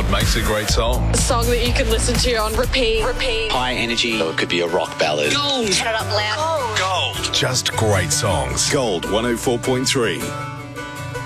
what makes a great song. A song that you can listen to on repeat. High energy. So it could be a rock ballad. Gold. Turn it up loud. Gold. Just great songs. Gold 104.3.